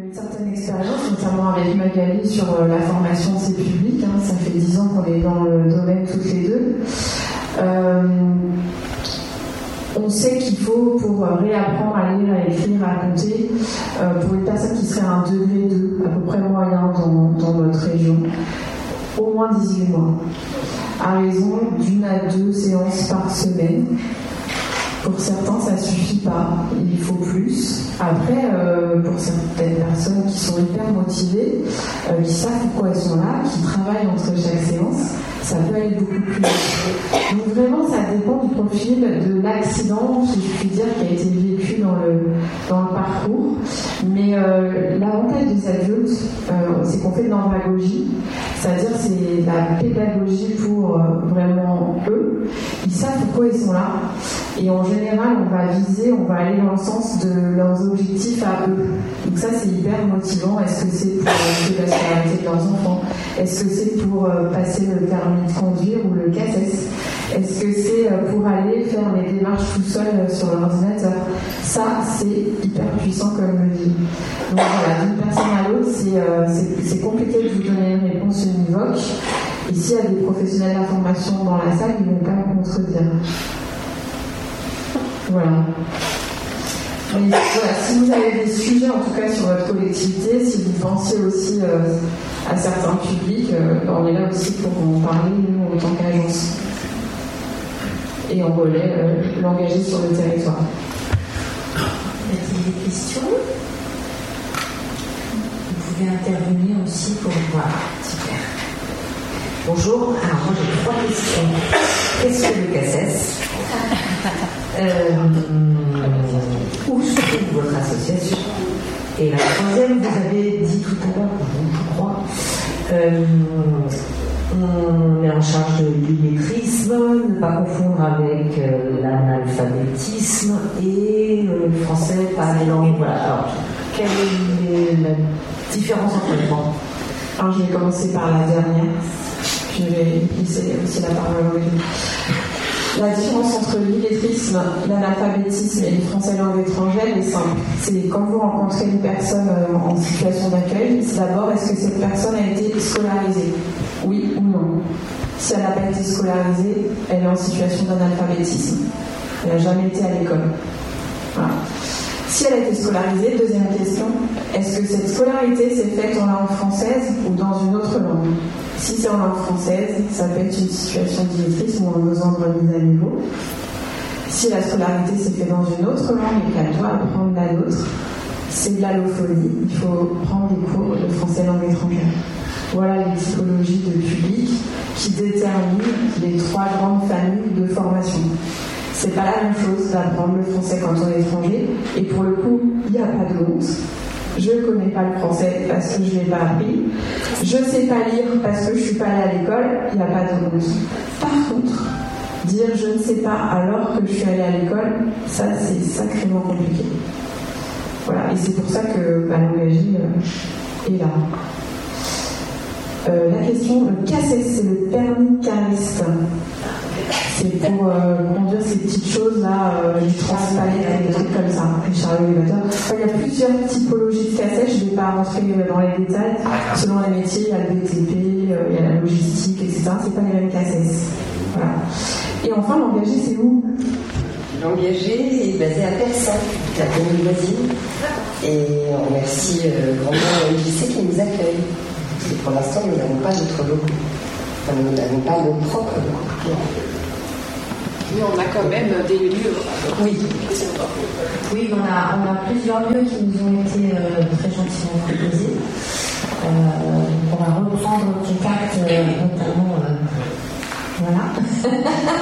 une certaine expérience, notamment avec Magali sur la formation C public. Ça fait 10 ans qu'on est dans le domaine toutes les deux. On sait qu'il faut, pour réapprendre à lire, à écrire, à compter, pour une personne qui serait un degré 2, à peu près moyen dans notre région, au moins 18 mois, à raison d'1 à 2 séances par semaine. Pour certains, ça ne suffit pas, il faut plus. Après, pour certaines personnes qui sont hyper motivées, qui savent pourquoi elles sont là, qui travaillent entre chaque séance, ça peut aller beaucoup plus vite. Donc vraiment, ça dépend du profil de l'accident, si je puis dire, qui a été vécu dans le parcours. Mais l'avantage des adultes, c'est qu'on fait de l'andragogie, c'est-à-dire c'est la pédagogie pour vraiment eux. Ils savent pourquoi ils sont là. Et en général, on va aller dans le sens de leurs objectifs à eux. Donc ça, c'est hyper motivant. Est-ce que c'est pour la scolarité de leurs enfants? Est-ce que c'est pour passer le permis de conduire ou le CACES? Est-ce que c'est pour aller faire les démarches tout seul sur l'ordinateur? Ça, c'est hyper puissant comme levier. Donc voilà, d'une personne à l'autre, c'est compliqué de vous donner une réponse univoque. Et s'il y a des professionnels d'information dans la salle, ils ne vont pas me contredire. Voilà. Mais, voilà. Si vous avez des sujets, en tout cas sur votre collectivité, si vous pensez aussi à certains publics, on est là aussi pour en parler, nous, en tant qu'agence. Et on relaie l'engager sur le territoire. Y a-t-il des questions? Vous pouvez intervenir aussi pour voir. Super. Bonjour. Alors, moi, j'ai 3 questions. Qu'est-ce que le CACES? Où se trouve votre association? Et la troisième, vous avez dit tout à l'heure, je crois, on est en charge de l'illettrisme, ne pas confondre avec l'analphabétisme et le français par les langues. Voilà. Alors, quelle est la différence entre les deux? Alors, je vais commencer par la dernière. Je vais laisser aussi la parole à Olivier. La différence entre l'illettrisme, l'analphabétisme et le français langue étrangère est simple. C'est quand vous rencontrez une personne en situation d'accueil, c'est d'abord est-ce que cette personne a été scolarisée? Oui ou non? Si elle n'a pas été scolarisée, elle est en situation d'analphabétisme. Elle n'a jamais été à l'école. Voilà. Si elle a été scolarisée, deuxième question, est-ce que cette scolarité s'est faite en langue française ou dans une autre langue? Si c'est en langue française, ça peut être une situation d'illettrisme ou un besoin de remise à niveau. Si la scolarité s'est faite dans une autre langue et qu'elle doit apprendre la nôtre, c'est de l'allophonie. Il faut prendre des cours de français langue étrangère. Voilà les typologies de public qui déterminent les 3 grandes familles de formation. C'est pas la même chose d'apprendre le français quand on est étranger, et pour le coup, il n'y a pas de honte. Je ne connais pas le français parce que je ne l'ai pas appris. Je ne sais pas lire parce que je ne suis pas allée à l'école, il n'y a pas de honte. Par contre, dire je ne sais pas alors que je suis allée à l'école, ça c'est sacrément compliqué. Voilà, et c'est pour ça que l'engagé est là. La question, le CACES, c'est le permis cariste. C'est pour conduire ces petites choses là, les transpalettes, des trucs comme ça, les chariots élévateurs. Il y a plusieurs typologies de CACES, je ne vais pas rentrer dans les détails. Selon les métiers, il y a le BTP, il y a la logistique, etc. C'est pas les mêmes CACES. Voilà. Et enfin, l'engagé, c'est où? L'engagé est basé à Persan, la commune voisine. Et on remercie grandement l'ONJC qui nous accueille. Et pour l'instant, nous n'avons pas d'autres locaux. Enfin, nous n'avons pas nos propres locaux. Mais on a quand même des lieux. Oui. Oui, on a plusieurs lieux qui nous ont été très gentiment proposés. On va reprendre contact, notamment. Voilà.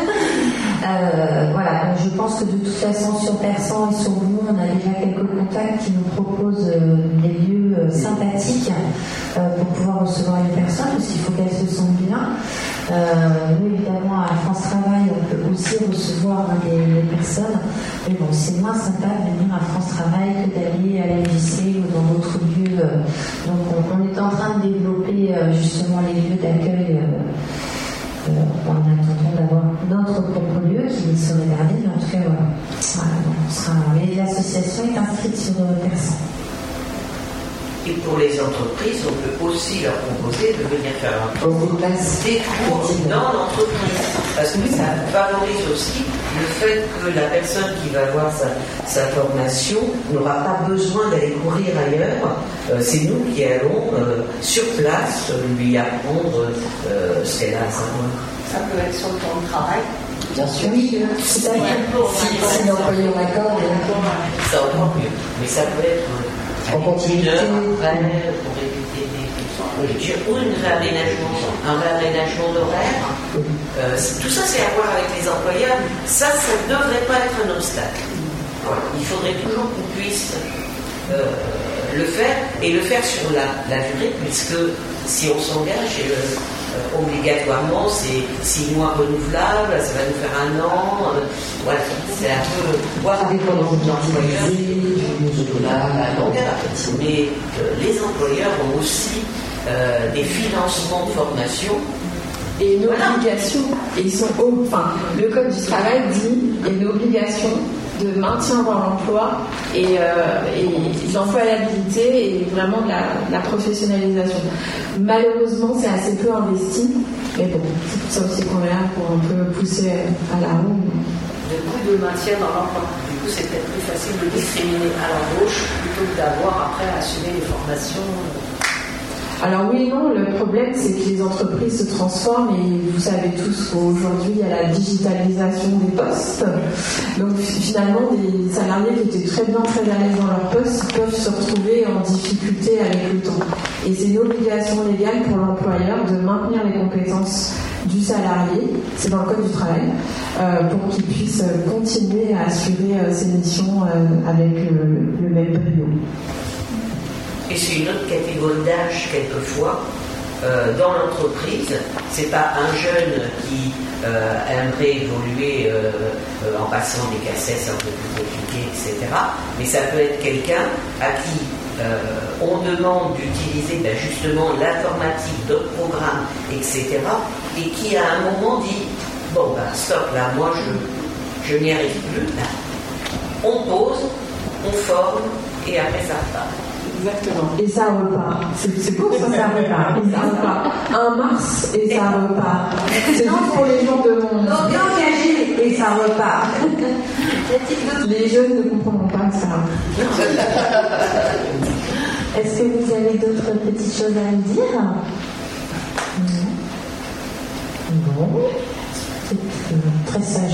Voilà. Donc je pense que de toute façon, sur Persan et sur Lyon, on a déjà quelques contacts qui nous proposent des lieux sympathiques pour pouvoir recevoir les personnes, parce qu'il faut qu'elles se sentent bien. Nous, évidemment, à France Travail, on peut aussi recevoir des personnes. Mais bon, c'est moins sympa de venir à France Travail que d'aller à la lycée ou dans d'autres lieux. Donc, on est en train de développer justement les lieux d'accueil en attendant d'avoir d'autres propres lieux qui sont réservés. Mais en tout cas, voilà. Et l'association est inscrite sur Persan. Et pour les entreprises, on peut aussi leur proposer de venir faire un cours dans l'entreprise. Parce que ça favorise aussi le fait que la personne qui va avoir sa formation n'aura pas besoin d'aller courir ailleurs. C'est nous qui allons sur place lui apprendre ce qu'elle a à savoir. Ça peut être sur le temps de travail. Bien sûr. Oui, Si l'employeur l'accorde, ça encore mieux. Mais ça peut être en continuité. Après, pour éviter des ou un réaménagement d'horaire. Tout ça, c'est à voir avec les employeurs. Ça ne devrait pas être un obstacle. Voilà. Il faudrait toujours qu'on puisse le faire, et le faire sur la durée, puisque si on s'engage obligatoirement, c'est 6 mois renouvelables, ça va nous faire 1 an. Voilà, c'est un peu voir avec l'employeur. Mais les employeurs ont aussi des financements de formation. Et une obligation, et ils sont le Code du travail dit qu'il y a une obligation de maintien dans l'emploi et l'employabilité et vraiment de la professionnalisation. Malheureusement, c'est assez peu investi, mais bon, c'est pour ça aussi qu'on est là pour un peu pousser à la roue. Le coût de maintien dans l'emploi. Du coup, c'est peut-être plus facile de discriminer à l'embauche plutôt que d'avoir après à assumer les formations. Alors oui et non, le problème c'est que les entreprises se transforment et vous savez tous qu'aujourd'hui il y a la digitalisation des postes. Donc finalement des salariés qui étaient très bien, très à l'aise dans leur poste peuvent se retrouver en difficulté avec le temps. Et c'est une obligation légale pour l'employeur de maintenir les compétences du salarié, c'est dans le Code du travail, pour qu'il puisse continuer à assurer ses missions avec le même brio. Et c'est une autre catégorie d'âge quelquefois dans l'entreprise. C'est pas un jeune qui aimerait évoluer en passant des cassettes un peu plus compliquées, etc. Mais ça peut être quelqu'un à qui on demande d'utiliser justement l'informatique, d'autres programmes, etc. Et qui à un moment dit stop là, moi je n'y arrive plus. Là. On pose, on forme et après ça repart. Exactement. Et ça repart. C'est beau ça repart. Et ça repart. 1 mars et ça repart. C'est juste pour les gens de mon... Bien engagé et ça repart. Les jeunes ne comprendront pas ça. Est-ce que vous avez d'autres petites choses à me dire? Non. C'est très sage.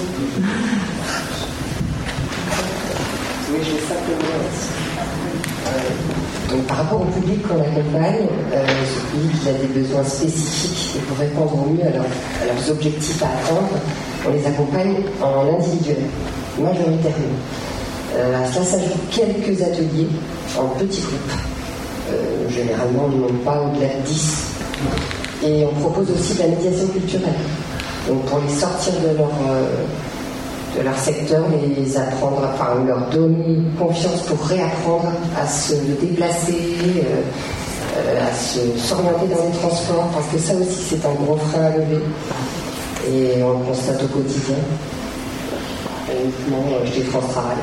Oui, je vais simplement... donc, par rapport au public qu'on accompagne, ce public il a des besoins spécifiques et pour répondre au mieux à leurs objectifs à atteindre, on les accompagne en individuel, majoritairement. À cela s'ajoutent quelques ateliers en petits groupes. Généralement, on ne monte pas au-delà de 10. Et on propose aussi de la médiation culturelle. Donc pour les sortir de leur secteur, les apprendre, leur donner confiance pour réapprendre à se déplacer, à s'orienter dans les transports, parce que ça aussi c'est un gros frein à lever et on le constate au quotidien. Uniquement chez France Travail.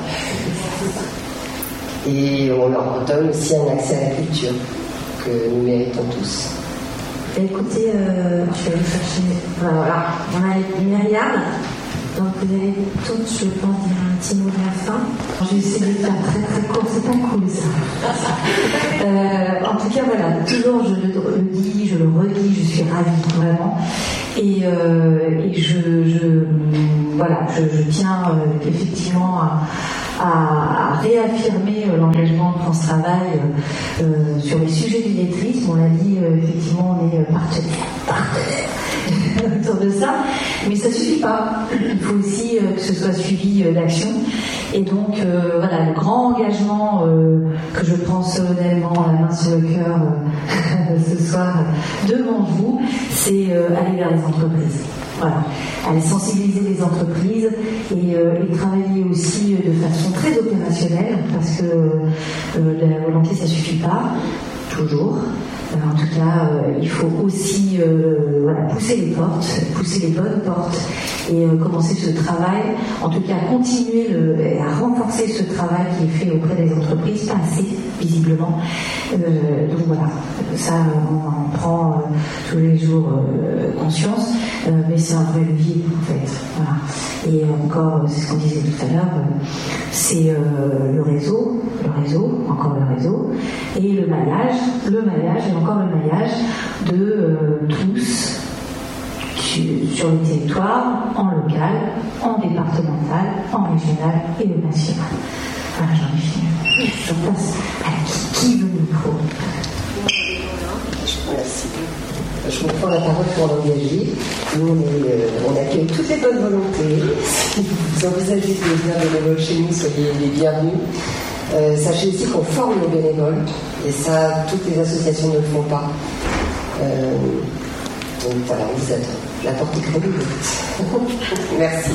Et on leur donne aussi un accès à la culture que nous méritons tous. Écoutez, je vais aller chercher. Voilà, on a Myriam. Donc vous allez toutes, je pense, dire un petit mot de la fin. Je vais essayer de faire très très court, c'est pas cool ça. En tout cas, voilà, toujours je le dis, je le redis, je suis ravie vraiment. Et je tiens effectivement à réaffirmer l'engagement de France Travail sur les sujets du lettrisme. On l'a dit, effectivement, on est partenaire autour de ça, mais ça suffit pas. Il faut aussi que ce soit suivi d'action. Et donc, le grand engagement que je prends solennellement la main sur le cœur ce soir devant vous, c'est aller vers les entreprises. Voilà, aller sensibiliser les entreprises et travailler aussi de façon très opérationnelle, parce que la volonté ça suffit pas toujours. En tout cas, il faut aussi pousser les bonnes portes et commencer ce travail, en tout cas continuer à renforcer ce travail qui est fait auprès des entreprises, pas assez visiblement. Donc voilà, ça on en prend tous les jours conscience, mais c'est un vrai levier en fait. Voilà. Et encore, c'est ce qu'on disait tout à l'heure, c'est le réseau, encore le réseau, et le maillage, et encore le maillage de tous sur le territoire, en local, en départemental, en régional et au national. Voilà, j'en ai fini. Je passe à qui veut le micro. Merci. Je reprends la parole pour l'engager. Nous, on accueille toutes les bonnes volontés. Si vous envisagez de devenir bénévole chez nous, soyez les bienvenus. Sachez aussi qu'on forme nos bénévoles, et ça, toutes les associations ne le font pas. Donc voilà, on vous attend. La porte est grande ouverte. Merci.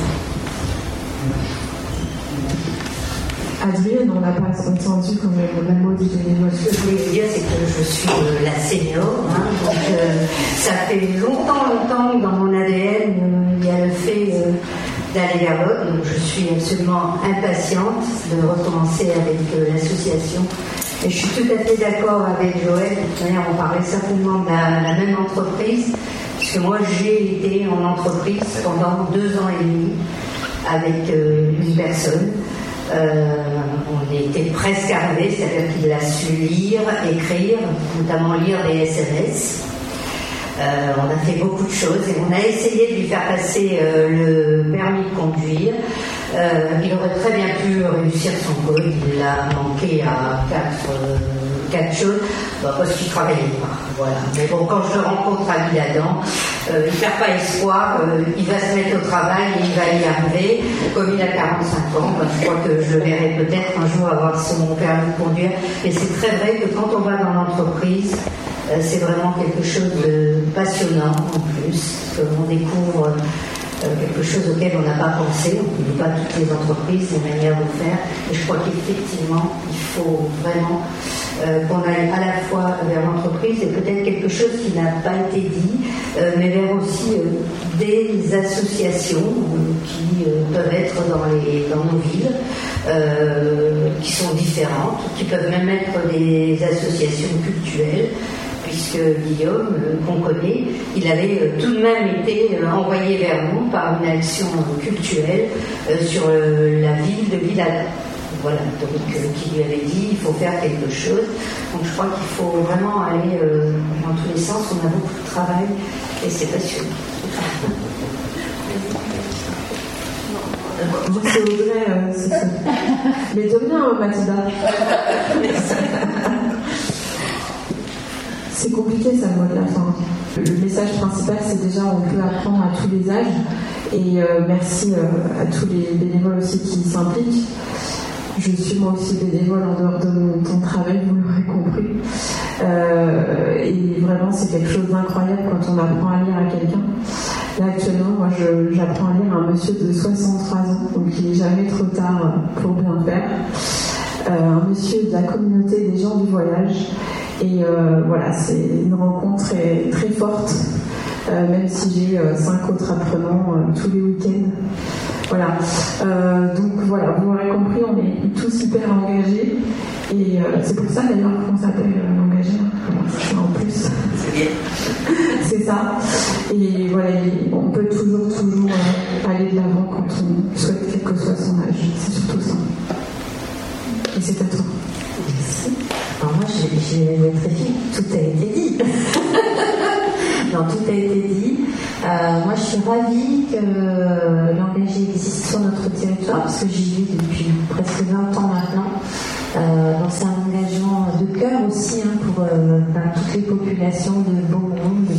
Adrienne, on n'a pas entendu comme le mot du bénévole. Ce que je voulais vous dire, c'est que je suis la senior, donc ça fait longtemps que dans mon ADN, il y a le fait d'aller vers l'autre, donc je suis absolument impatiente de recommencer avec l'association. Et je suis tout à fait d'accord avec Joël, de toute manière on parlait certainement de la même entreprise, puisque moi j'ai été en entreprise pendant 2 ans et demi avec une personne. On était presque arrivés, c'est-à-dire qu'il a su lire, écrire, notamment lire des SMS. On a fait beaucoup de choses et on a essayé de lui faire passer le permis de conduire. Il aurait très bien pu réussir son code, il a manqué à 4 choses, parce qu'il travaillait pas. Voilà. Mais bon, quand je le rencontre à Villadan, il ne perd pas espoir, il va se mettre au travail et il va y arriver. Comme il a 45 ans, je crois que je le verrai peut-être un jour avoir son permis de conduire. Et c'est très vrai que quand on va dans l'entreprise, c'est vraiment quelque chose de passionnant en plus, qu'on découvre quelque chose auquel on n'a pas pensé. On ne connaît pas toutes les entreprises, les manières de faire. Et je crois qu'effectivement, il faut vraiment qu'on aille à la fois vers l'entreprise et peut-être quelque chose qui n'a pas été dit, mais vers aussi des associations qui peuvent être dans nos villes, qui sont différentes, qui peuvent même être des associations culturelles. Puisque Guillaume, qu'on connaît, il avait tout de même été envoyé vers nous par une action culturelle sur la ville de Villadan. Voilà, donc qui lui avait dit il faut faire quelque chose. Donc je crois qu'il faut vraiment aller dans tous les sens. On a beaucoup de travail et c'est passionnant. C'est Audrey, c'est ça. Mais de bien, Mathilda. Merci. C'est compliqué ça, le mot de la fin. Le message principal, c'est déjà on peut apprendre à tous les âges. Et merci à tous les bénévoles aussi qui s'impliquent. Je suis moi aussi bénévole en dehors de mon temps de travail, vous l'aurez compris. Et vraiment, c'est quelque chose d'incroyable quand on apprend à lire à quelqu'un. Là, actuellement, moi, j'apprends à lire à un monsieur de 63 ans, donc il n'est jamais trop tard pour bien faire. Un monsieur de la communauté des gens du voyage. Et voilà, c'est une rencontre très, très forte, même si j'ai 5 autres apprenants tous les week-ends. Voilà. Donc voilà, vous l'aurez compris, on est tous hyper engagés. Et c'est pour ça d'ailleurs qu'on s'appelle engagé. En plus. C'est bien. C'est ça. Et voilà, on peut toujours aller de l'avant quand on souhaite, quel que soit son âge. C'est surtout ça. Et c'est à toi. Merci. Alors moi, je vais être très vite. Tout a été dit. Non, tout a été dit. Moi, je suis ravie que l'engagé existe sur notre territoire, parce que j'y vis depuis presque 20 ans maintenant. Donc c'est un engagement de cœur aussi pour toutes les populations de Beaumont,